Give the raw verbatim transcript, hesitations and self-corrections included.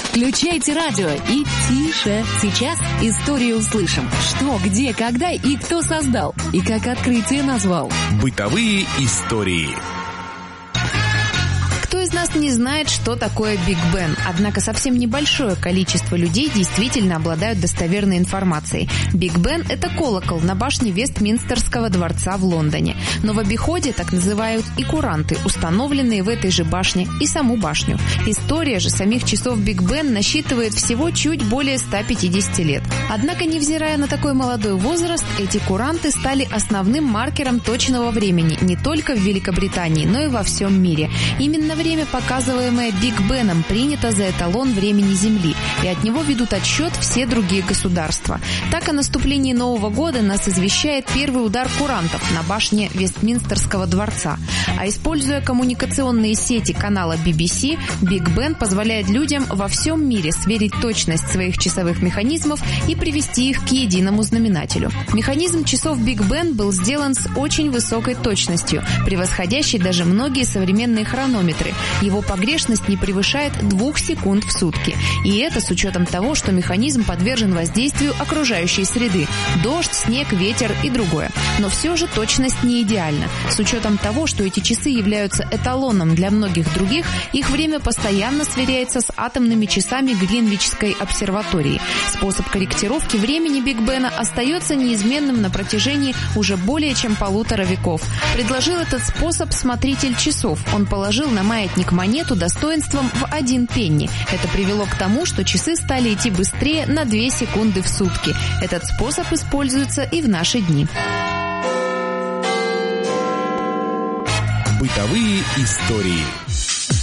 Включайте радио и тише. Сейчас историю услышим. Что, где, когда и кто создал. И как открытие назвал. Бытовые истории. Кто из нас не знает, что такое Биг Бен? Однако совсем небольшое количество людей действительно обладают достоверной информацией. Биг Бен – это колокол на башне Вестминстерского дворца в Лондоне. Но в обиходе так называют и куранты, установленные в этой же башне, и саму башню. История же самих часов Биг Бен насчитывает всего чуть более ста пятидесяти лет. Однако, невзирая на такой молодой возраст, эти куранты стали основным маркером точного времени не только в Великобритании, но и во всем мире. Именно время, показываемое Биг Беном, принято за эталон времени Земли, и от него ведут отсчет все другие государства. Так, о наступлении Нового года нас извещает первый удар курантов на башне Вестминстерского дворца. А используя коммуникационные сети канала би би си, Биг Бен позволяет людям во всем мире сверить точность своих часовых механизмов и привести их к единому знаменателю. Механизм часов Биг Бен был сделан с очень высокой точностью, превосходящей даже многие современные хронометры. Его погрешность не превышает двух секунд в сутки. И это с учетом того, что механизм подвержен воздействию окружающей среды – дождь, снег, ветер и другое. Но все же точность не идеальна. С учетом того, что эти часы являются эталоном для многих других, их время постоянно сверяется с атомными часами Гринвичской обсерватории. Способ корректировки времени Биг Бена остается неизменным на протяжении уже более чем полутора веков. Предложил этот способ смотритель часов. Он положил на маятник монету достоинством в один пенни. Это привело к тому, что часы стали идти быстрее на две секунды в сутки. Этот способ используется и в наши дни. Бытовые истории.